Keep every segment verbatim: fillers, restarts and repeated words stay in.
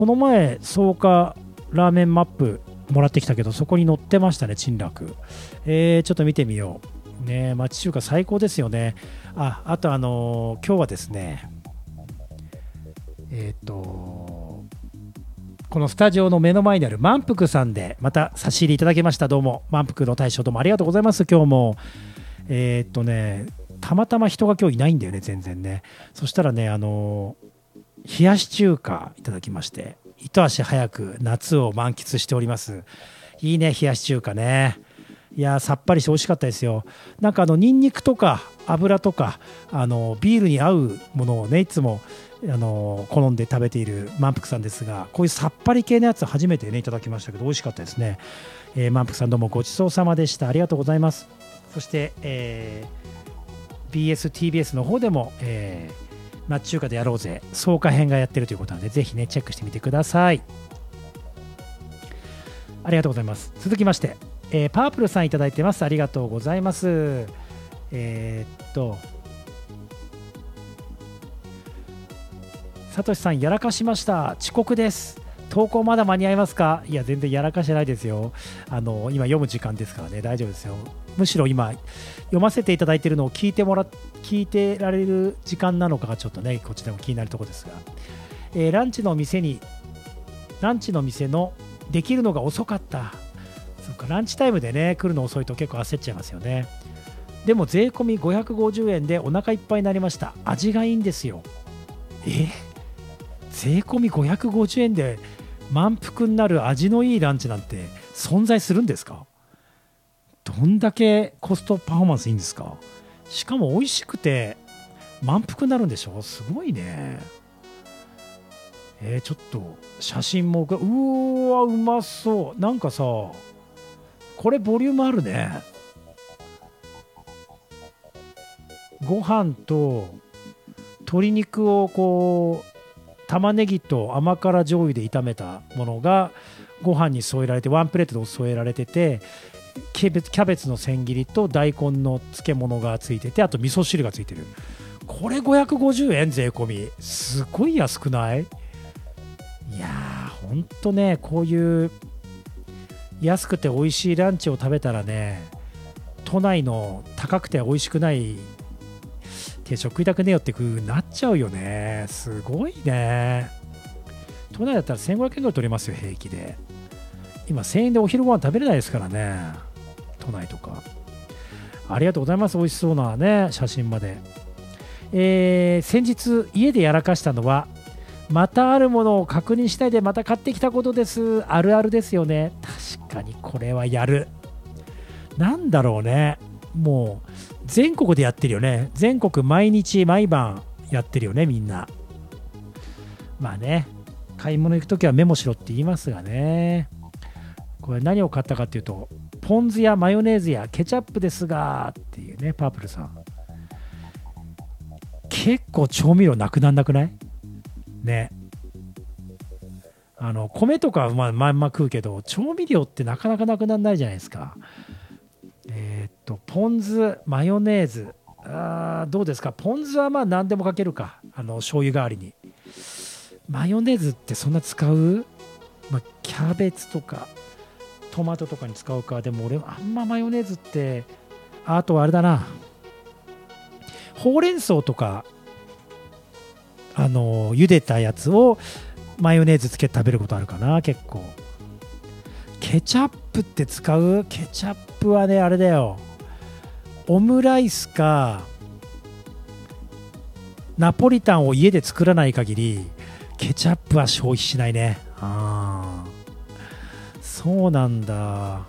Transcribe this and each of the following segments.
この前草加ラーメンマップもらってきたけど、そこに載ってましたね、珍楽。えー、ちょっと見てみようね。町中華最高ですよね。ああとあのー今日はですね、えっ、とこのスタジオの目の前にある満腹さんでまた差し入れいただきました。どうも満腹の大将、どうもありがとうございます。今日もえっ、とねたまたま人が今日いないんだよね、全然ね。そしたらね、あのー冷やし中華いただきまして、一足早く夏を満喫しております。いいね、冷やし中華ね。いやさっぱりして美味しかったですよ。なんかあのニンニクとか油とかあのビールに合うものをね、いつもあの好んで食べている満腹さんですが、こういうさっぱり系のやつ初めてねいただきましたけど美味しかったですね。えー、満腹さんどうもごちそうさまでした。ありがとうございます。そして、えー、ビーエスティービーエス の方でも、えー町中華でやろうぜ草加編がやってるということなので、ぜひねチェックしてみてください。ありがとうございます。続きまして、えー、パープルさんいただいてます。ありがとうございます。えー、っとさとしさん、やらかしました。遅刻です。投稿まだ間に合いますか？いや全然やらかしてないですよ。あの今読む時間ですからね、大丈夫ですよ。むしろ今読ませていただいているのを聞いてもら聞いてられる時間なのかがちょっとねこっちでも気になるところですが、えーランチの店にランチの店のできるのが遅かった。そうか、ランチタイムでね来るの遅いと結構焦っちゃいますよね。でも税込みごひゃくごじゅうえんでお腹いっぱいになりました。味がいいんですよ。え税込みごひゃくごじゅうえんで満腹になる味のいいランチなんて存在するんですか？どんだけコストパフォーマンスいいんですか？しかも美味しくて満腹になるんでしょ？すごいね。えー、ちょっと写真もうーわうまそう。なんかさこれボリュームあるね。ご飯と鶏肉をこう玉ねぎと甘辛醤油で炒めたものがご飯に添えられて、ワンプレートで添えられてて、キャベツ、キャベツの千切りと大根の漬物がついてて、あと味噌汁がついてる。これごひゃくごじゅうえん税込み、すごい安くない？いやーほんとね、こういう安くて美味しいランチを食べたらね、都内の高くて美味しくない定食食いたくねえよって風になっちゃうよね。すごいね。都内だったらせんごひゃくえんぐらい取れますよ、平気で。今せんえんでお昼ご飯食べれないですからね、都内とか。ありがとうございます。美味しそうなね写真まで。えー、先日家でやらかしたのは、またあるものを確認しないでまた買ってきたことです。あるあるですよね。確かにこれはやる。なんだろうね、もう全国でやってるよね。全国毎日毎晩やってるよね、みんな。まあね、買い物行くときはメモしろって言いますがね。これ何を買ったかっていうと、ポン酢やマヨネーズやケチャップですがっていうね、パープルさん。結構調味料なくなんなくないね。あの米とかはまあまんま食うけど、調味料ってなかなかなくなんないじゃないですか。えーっとポン酢マヨネーズ、あーどうですか？ポン酢はまあ何でもかけるか、あの醤油代わりに。マヨネーズってそんな使う？まあ、キャベツとかトマトとかに使うか。でも俺あんまマヨネーズって、あとあれだな、ほうれん草とかあの茹でたやつをマヨネーズつけて食べることあるかな、結構。ケチャップって使う？ケチャップはね、あれだよ、オムライスかナポリタンを家で作らない限りケチャップは消費しないね。あーそうなんだ。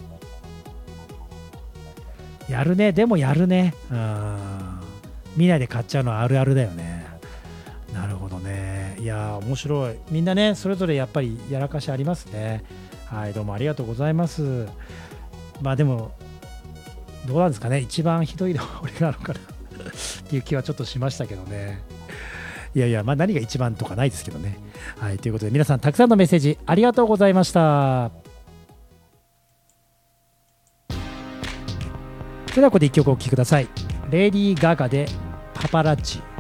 やるね。でもやるね。あ見ないで買っちゃうのはあるあるだよね。なるほどね。いやー面白い。みんなねそれぞれやっぱりやらかしありますね。はい、どうもありがとうございます。まあでもどうなんですかね、一番ひどいのは俺なのかなっていう気はちょっとしましたけどね。いやいや、まあ何が一番とかないですけどね。はい、ということで皆さんたくさんのメッセージありがとうございました。それではここで一曲お聴きください。レディー・ガガでパパラッチ。